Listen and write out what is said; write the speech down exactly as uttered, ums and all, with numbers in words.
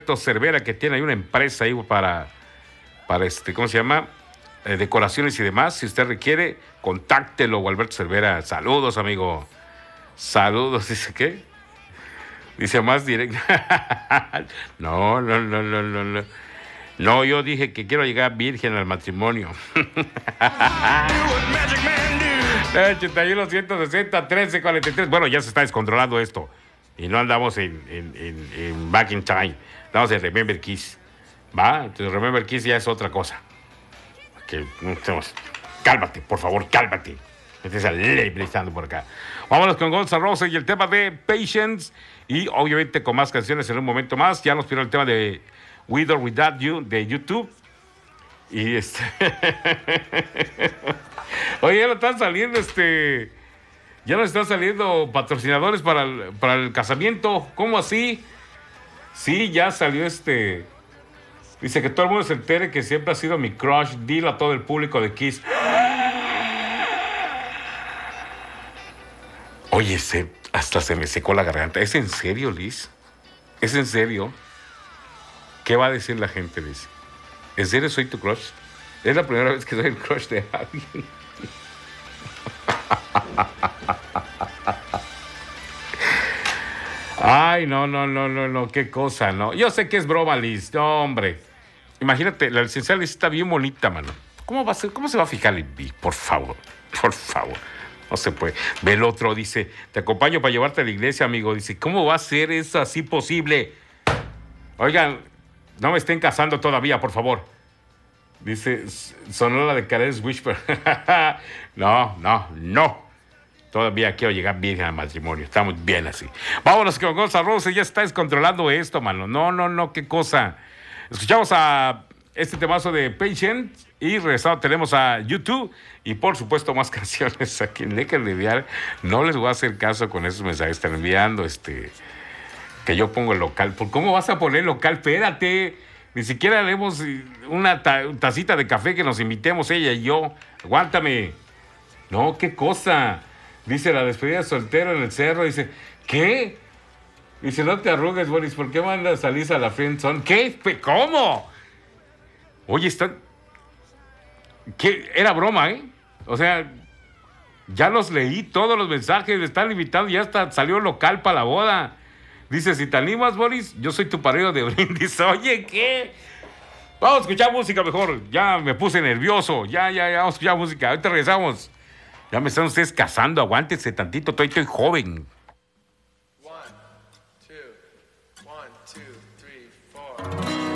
Cervera, que tiene ahí una empresa ahí para, para este, ¿cómo se llama? Eh, decoraciones y demás. Si usted requiere, contáctelo, Alberto Cervera. Saludos, amigo. Saludos, dice qué. Dice más directo. no, no, no, no, no, no. No, yo dije que quiero llegar virgen al matrimonio. ochenta y uno, ciento sesenta, trece, cuarenta y tres. Bueno, ya se está descontrolando esto. Y no andamos en, en, en, en Back in Time. Estamos en Remember Kiss. ¿Va? Entonces Remember Kiss ya es otra cosa. Que no estemos... Cálmate, por favor, cálmate. Estés alebrestando por acá. Vámonos con Guns N' Roses y el tema de Patience. Y obviamente con más canciones en un momento más. Ya nos pidió el tema de With or Without You de YouTube. Y este... Oye, ya no están saliendo este... Ya no están saliendo patrocinadores para el, para el casamiento. ¿Cómo así? Sí, ya salió este... Dice que todo el mundo se entere que siempre ha sido mi crush. Dile a todo el público de Kiss. Oye, se, hasta se me secó la garganta. ¿Es en serio, Liz? ¿Es en serio? ¿Qué va a decir la gente, Liz? ¿En serio soy tu crush? Es la primera vez que soy el crush de alguien. Ay, no, no, no, no, no, qué cosa, no. Yo sé que es broma, Liz. No, hombre. Imagínate, la licenciada Liz está bien bonita, mano. ¿Cómo va a ser? ¿Cómo se va a fijar en mí? Por favor, por favor. No se puede. Ve el otro, dice, te acompaño para llevarte a la iglesia, amigo. Dice, ¿cómo va a ser eso así posible? Oigan, no me estén casando todavía, por favor. Dice, Sonora de Carel's Whisper. No, no, no. Todavía quiero llegar bien al matrimonio. Estamos bien así. Vámonos con Guns N' Roses. Ya está descontrolando esto, mano. No, no, no, qué cosa. Escuchamos a este temazo de Patient y regresado tenemos a YouTube y por supuesto más canciones. A quien le quieran enviar, no les voy a hacer caso con esos mensajes. Están enviando este que yo pongo el local. ¿Por cómo vas a poner local? Espérate. Ni siquiera leemos una ta- tacita de café que nos invitemos ella y yo. Aguántame. No, qué cosa. Dice la despedida de soltero en el cerro. Dice, ¿qué? Dice, no te arrugues, Boris. ¿Por qué mandas a salir a la friendzone? ¿Qué? ¿Cómo? Oye, están... ¿Qué? Era broma, ¿eh? O sea, ya los leí todos los mensajes. Están invitados. Ya hasta salió local para la boda. Dice, si te animas, Boris, yo soy tu pareja de brindis. Oye, ¿qué? Vamos a escuchar música mejor. Ya me puse nervioso. Ya, ya, ya. Vamos a escuchar música. Ahorita regresamos. Ya me están ustedes casando, aguántense tantito, todavía estoy joven.